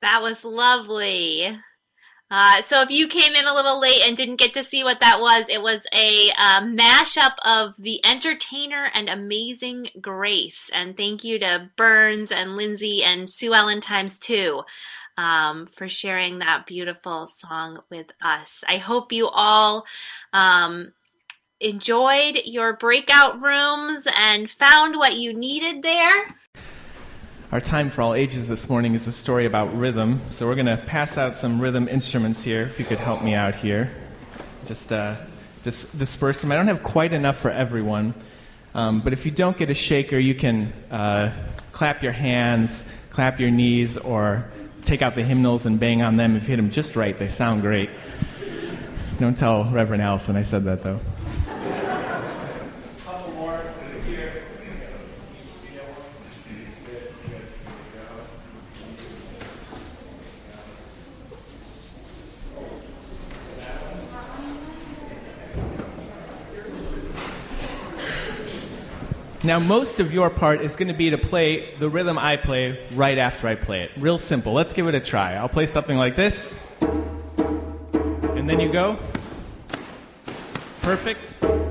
That was lovely. So if you came in a little late and didn't get to see what that was, it was a mashup of The Entertainer and Amazing Grace. And thank you to Burns and Lindsay and Sue Ellen times two for sharing that beautiful song with us. I hope you all enjoyed your breakout rooms and found what you needed there. Our time for all ages this morning is a story about rhythm, so we're going to pass out some rhythm instruments here, if you could help me out here. Just disperse them. I don't have quite enough for everyone, but if you don't get a shaker, you can clap your hands, clap your knees, or take out the hymnals and bang on them. If you hit them just right, they sound great. Don't tell Reverend Allison I said that, though. Now, most of your part is going to be to play the rhythm I play right after I play it. Real simple. Let's give it a try. I'll play something like this. And then you go. Perfect.